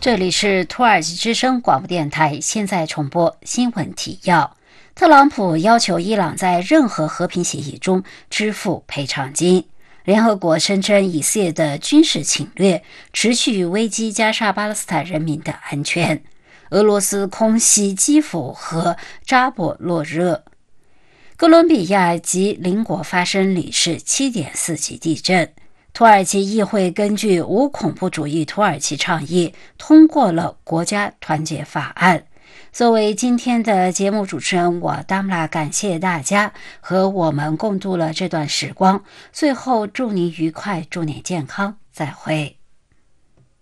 这里是土耳其之声广播电台，现在重播新闻提要。特朗普要求伊朗在任何和平协议中支付赔偿金。联合国声称以色列的军事侵略持续危及加沙巴勒斯坦人民的安全。俄罗斯空袭基辅和扎波罗热。哥伦比亚及邻国发生里氏 7.4 级地震。土耳其议会根据无恐怖主义土耳其倡议通过了国家团结法案。作为今天的节目主持人，我达姆拉感谢大家和我们共度了这段时光。最后祝您愉快，祝您健康，再会。